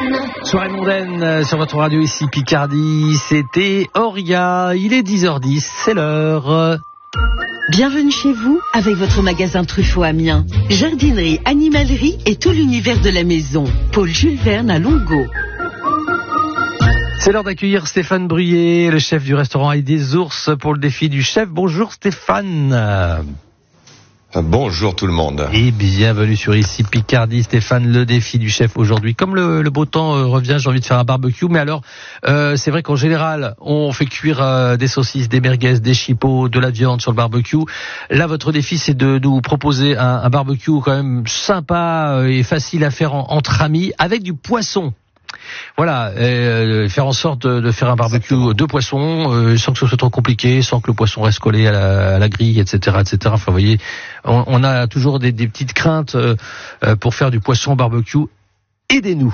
Soirée mondaine sur votre radio ici Picardie, c'était Auria, il est 10h10, c'est l'heure. Bienvenue chez vous avec votre magasin Truffaut Amiens. Jardinerie, animalerie et tout l'univers de la maison. Paul Jules Verne à Longo. C'est l'heure d'accueillir Stéphane Bruyé, le chef du restaurant Aïe des Ours pour le défi du chef. Bonjour Stéphane. Bonjour tout le monde. Et bienvenue sur ici Picardie, Stéphane, le défi du chef aujourd'hui. Comme le beau temps revient, j'ai envie de faire un barbecue. Mais alors, c'est vrai qu'en général, on fait cuire des saucisses, des merguez, des chipots, de la viande sur le barbecue. Là, votre défi, c'est de nous proposer un barbecue quand même sympa et facile à faire entre amis avec du poisson. Voilà, faire en sorte de faire un barbecue de poisson sans que ce soit trop compliqué, sans que le poisson reste collé à la grille, etc., etc. Enfin, vous voyez, on a toujours des petites craintes pour faire du poisson au barbecue. Aidez-nous.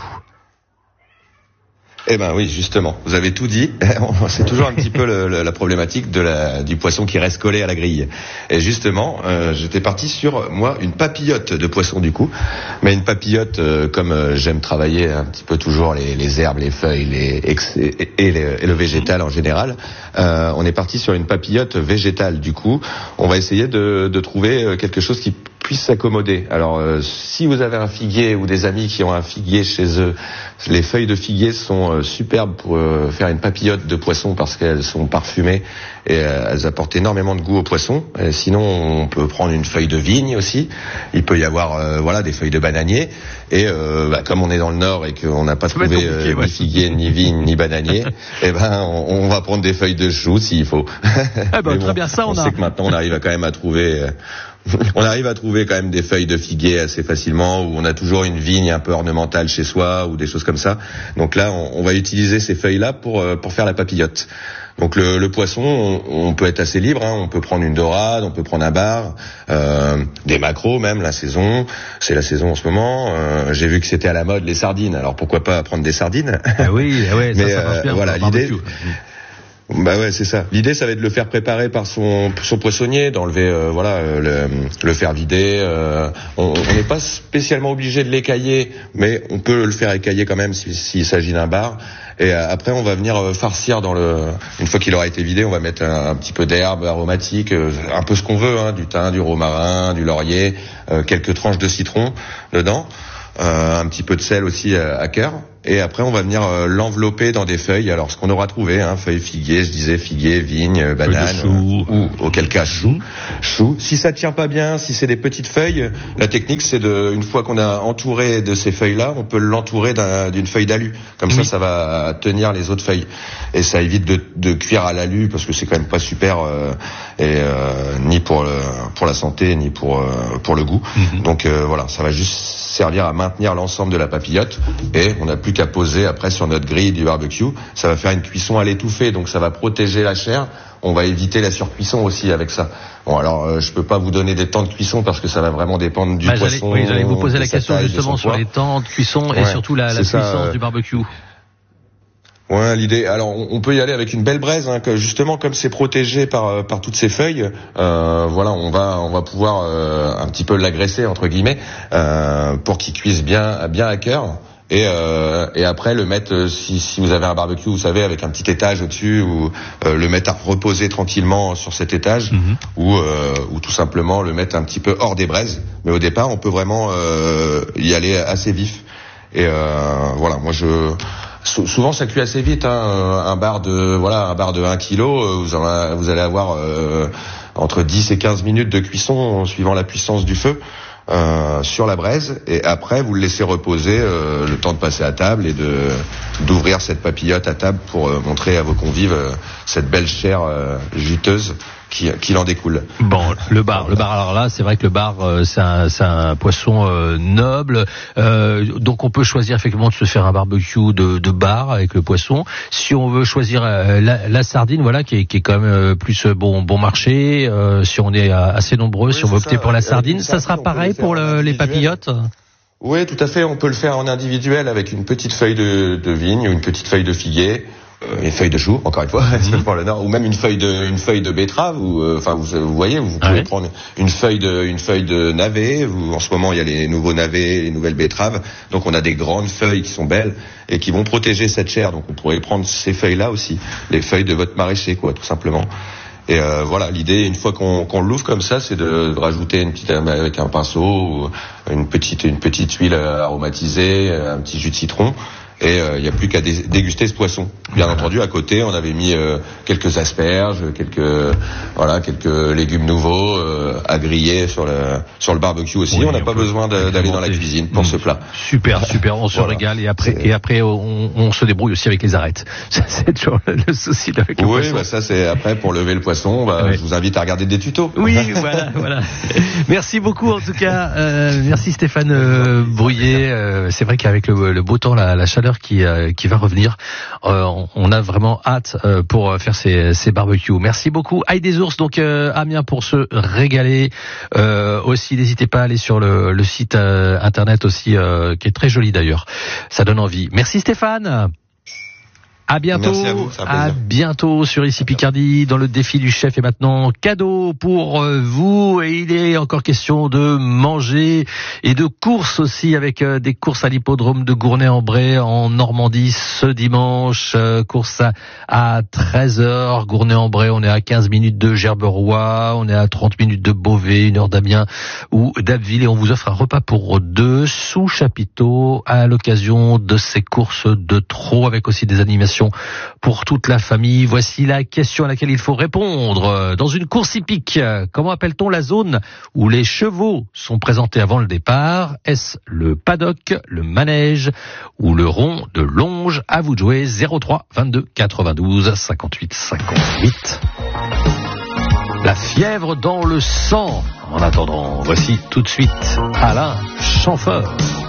Eh ben oui, justement, vous avez tout dit. C'est toujours un petit peu la problématique du poisson qui reste collé à la grille. Et justement, j'étais parti sur, moi, une papillote de poisson du coup. Mais une papillote, comme j'aime travailler un petit peu toujours les herbes, les feuilles et le végétal en général, on est parti sur une papillote végétale du coup. On va essayer de trouver quelque chose qui puisse s'accommoder. Alors, si vous avez un figuier ou des amis qui ont un figuier chez eux, les feuilles de figuier sont superbes pour faire une papillote de poisson parce qu'elles sont parfumées et elles apportent énormément de goût au poisson. Et sinon, on peut prendre une feuille de vigne aussi. Il peut y avoir des feuilles de bananier. Et comme on est dans le Nord et qu'on n'a pas trouvé ni figuier, ni vigne, ni bananier, on va prendre des feuilles de chou s'il faut. Très bien, ça on sait que maintenant on arrive quand même à trouver. On arrive à trouver quand même des feuilles de figuier assez facilement, où on a toujours une vigne un peu ornementale chez soi ou des choses comme ça. Donc là, on va utiliser ces feuilles-là pour faire la papillote. Donc le poisson, on peut être assez libre, hein. On peut prendre une dorade, on peut prendre un bar, des maquereaux même, c'est la saison en ce moment. J'ai vu que c'était à la mode les sardines, alors pourquoi pas prendre des sardines. Oui, mais ça marche bien voilà, l'idée. Bah ouais, c'est ça. L'idée, ça va être de le faire préparer par son poissonnier, d'enlever, le faire vider. On n'est pas spécialement obligé de l'écailler, mais on peut le faire écailler quand même s'il s'agit d'un bar. Et après, on va venir farcir une fois qu'il aura été vidé, on va mettre un petit peu d'herbe aromatique, un peu ce qu'on veut, hein, du thym, du romarin, du laurier, quelques tranches de citron dedans, un petit peu de sel aussi à cœur. Et après, on va venir l'envelopper dans des feuilles. Alors, ce qu'on aura trouvé, feuilles figuier, je disais figuier, vigne, banane, ou auquel cas chou. Si ça tient pas bien, si c'est des petites feuilles, la technique, c'est une fois qu'on a entouré de ces feuilles-là, on peut l'entourer d'une feuille d'alu. Comme ça va tenir les autres feuilles. Et ça évite de cuire à l'alu, parce que c'est quand même pas super, ni pour la santé, ni pour le goût. Donc voilà, ça va juste servir à maintenir l'ensemble de la papillote. Et on n'a plus qu'à poser après sur notre grille du barbecue. Ça va faire une cuisson à l'étouffée, donc ça va protéger la chair. On va éviter la surcuisson aussi avec ça. Bon, alors je peux pas vous donner des temps de cuisson parce que ça va vraiment dépendre du poisson. J'allais vous poser la question justement sur les temps de cuisson et surtout la puissance du barbecue. Ouais, l'idée. Alors, on peut y aller avec une belle braise, hein, que justement comme c'est protégé par toutes ces feuilles. On va pouvoir un petit peu l'agresser entre guillemets pour qu'il cuise bien à cœur. Et après le mettre, si vous avez un barbecue, vous savez, avec un petit étage au-dessus, ou le mettre à reposer tranquillement sur cet étage, ou tout simplement le mettre un petit peu hors des braises. Mais au départ, on peut vraiment y aller assez vif. Et moi souvent ça cuit assez vite, hein. Un bar de 1 kilo, vous allez avoir entre 10 et 15 minutes de cuisson suivant la puissance du feu. Sur la braise, et après vous le laissez reposer le temps de passer à table et d'ouvrir cette papillote à table pour montrer à vos convives cette belle chair juteuse qui en découle. Bon, le bar, alors là, c'est vrai que le bar, c'est un poisson noble, donc on peut choisir effectivement de se faire un barbecue de bar avec le poisson. Si on veut choisir la sardine, voilà, qui est quand même plus bon marché, si on est assez nombreux, si on veut opter pour la sardine, ça sera pareil pour les papillotes. Oui, tout à fait. On peut le faire en individuel avec une petite feuille de vigne ou une petite feuille de figuier. Une feuille de chou, encore une fois, pour le Nord, ou même une feuille de betterave, ou vous voyez, vous pouvez prendre une feuille de navet. En ce moment, il y a les nouveaux navets, les nouvelles betteraves. Donc, on a des grandes feuilles qui sont belles et qui vont protéger cette chair. Donc, on pourrait prendre ces feuilles-là aussi, les feuilles de votre maraîcher, quoi, tout simplement. Et voilà, l'idée, une fois qu'on l'ouvre comme ça, c'est de rajouter avec un pinceau, ou une petite huile aromatisée, un petit jus de citron. Et il n'y a plus qu'à déguster ce poisson. Bien entendu, à côté, on avait mis quelques asperges, quelques légumes nouveaux à griller sur le barbecue aussi. On n'a pas besoin d'aller dans la cuisine pour ce plat. Super, on se régale et après on se débrouille aussi avec les arêtes. C'est toujours le souci avec le poisson. Oui, ça c'est après pour lever le poisson. Je vous invite à regarder des tutos. Oui, voilà. Merci beaucoup en tout cas. Merci Stéphane Brouillet. C'est vrai qu'avec le beau temps, la chaleur qui va revenir. On a vraiment hâte pour faire ces barbecues. Merci beaucoup. Aïe des ours, donc Amiens pour se régaler. Aussi, n'hésitez pas à aller sur le site internet aussi, qui est très joli d'ailleurs. Ça donne envie. Merci Stéphane. À bientôt. Merci à vous, à bientôt sur Ici Picardie dans le défi du chef. Et maintenant, cadeau pour vous. Et il est encore question de manger et de courses aussi, avec des courses à l'hippodrome de Gournay-en-Bray en Normandie ce dimanche. Course à 13h. Gournay-en-Bray, on est à 15 minutes de Gerberoy, on est à 30 minutes de Beauvais, 1 heure d'Amiens ou d'Abbeville. Et on vous offre un repas pour 2 sous chapiteau à l'occasion de ces courses de trot, avec aussi des animations pour toute la famille. Voici la question à laquelle il faut répondre. Dans une course hippique, comment appelle-t-on la zone où les chevaux sont présentés avant le départ? Est-ce le paddock, le manège ou le rond de longe? À vous de jouer. 03 22 92 58 58. La fièvre dans le sang. En attendant, voici tout de suite Alain Chamfort.